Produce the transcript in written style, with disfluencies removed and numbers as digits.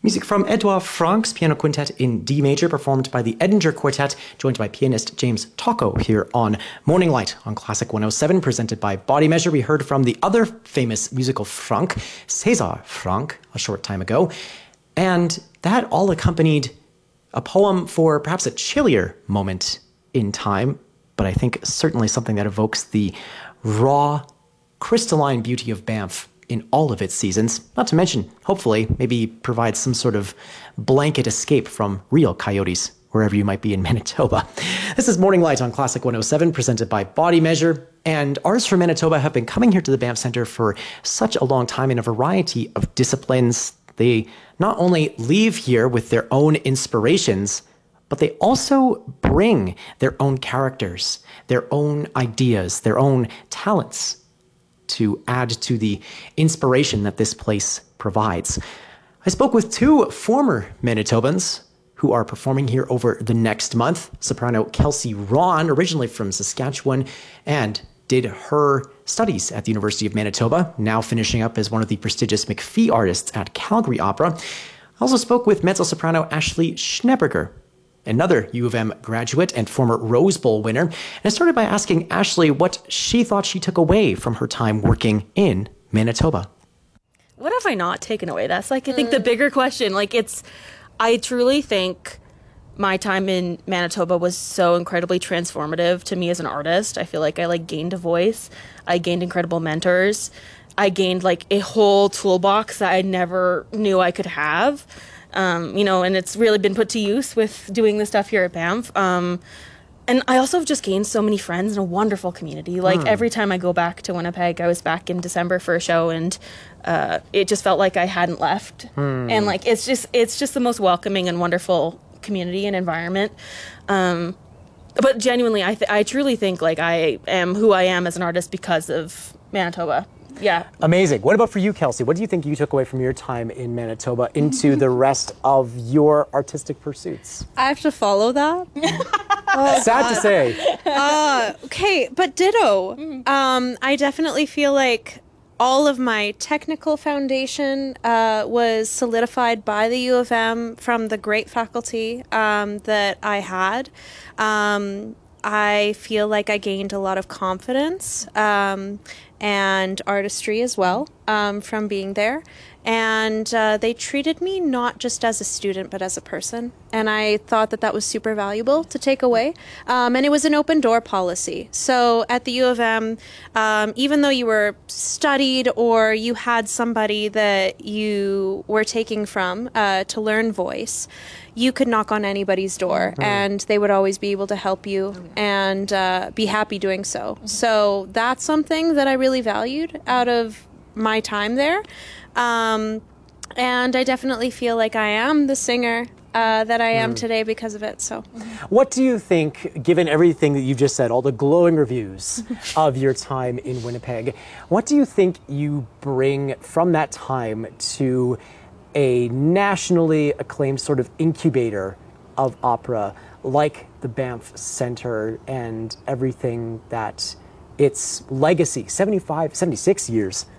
Music from Edouard Frank's Piano Quintet in D major, performed by the Edinger Quartet, joined by pianist James Tocco here on Morning Light on Classic 107, presented by Body Measure. We heard from the other famous musical Franck, César Franck, a short time ago. And that all accompanied a poem for perhaps a chillier moment in time, but I think certainly something that evokes the raw, crystalline beauty of Banff in all of its seasons, not to mention, hopefully, maybe provide some sort of blanket escape from real coyotes, wherever you might be in Manitoba. This is Morning Light on Classic 107, presented by Body Measure, and artists from Manitoba have been coming here to the Banff Centre for such a long time in a variety of disciplines. They not only leave here with their own inspirations, but they also bring their own characters, their own ideas, their own talents to add to the inspiration that this place provides. I spoke with two former Manitobans who are performing here over the next month. Soprano Kelsey Ron, originally from Saskatchewan, and did her studies at the University of Manitoba, now finishing up as one of the prestigious McPhee artists at Calgary Opera. I also spoke with mezzo-soprano Ashley Schneberger, another U of M graduate and former Rose Bowl winner. And I started by asking Ashley what she thought she took away from her time working in Manitoba. What have I not taken away? That's I think the bigger question. I truly think my time in Manitoba was so incredibly transformative to me as an artist. I feel like I gained a voice. I gained incredible mentors. I gained a whole toolbox that I never knew I could have. And it's really been put to use with doing this stuff here at Banff. And I also have just gained so many friends and a wonderful community. Every time I go back to Winnipeg, I was back in December for a show, and it just felt like I hadn't left. And it's just the most welcoming and wonderful community and environment. But genuinely, I truly think I am who I am as an artist because of Manitoba. Yeah. Amazing. What about for you, Kelsey? What do you think you took away from your time in Manitoba into the rest of your artistic pursuits? I have to follow that. Sad to say. Okay, but ditto. I definitely feel like all of my technical foundation was solidified by the U of M from the great faculty that I had. I feel like I gained a lot of confidence and artistry as well from being there. And they treated me not just as a student, but as a person. And I thought that was super valuable to take away. And it was an open door policy. So at the U of M, even though you were studied or you had somebody that you were taking from to learn voice, you could knock on anybody's door and they would always be able to help you and be happy doing so. So that's something that I really valued out of my time there. And I definitely feel like I am the singer that I am today because of it. So, what do you think, given everything that you've just said, all the glowing reviews of your time in Winnipeg, what do you think you bring from that time to a nationally acclaimed sort of incubator of opera like the Banff Centre and everything that its legacy, 76 years